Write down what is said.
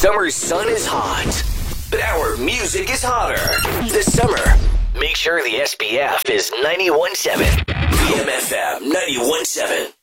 summer sun is hot, but our music is hotter. This summer, make sure the SPF is 91.7. BMFM 91.7.